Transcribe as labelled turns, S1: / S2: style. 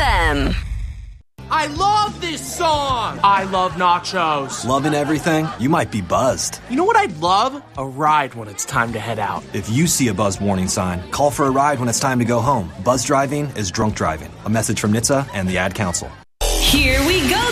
S1: FM.
S2: I love this song! I love nachos.
S3: Loving everything? You might be buzzed.
S2: You know what I'd love? A ride when it's time to head out.
S3: If you see a buzz warning sign, call for a ride when it's time to go home. Buzz driving is drunk driving. A message from NHTSA and the Ad Council.
S1: Here we go,